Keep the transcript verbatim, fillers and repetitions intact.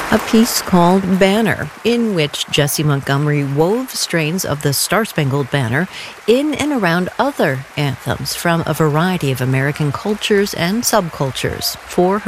A piece called Banner, in which Jessie Montgomery wove strains of the Star-Spangled Banner in and around other anthems from a variety of American cultures and subcultures for her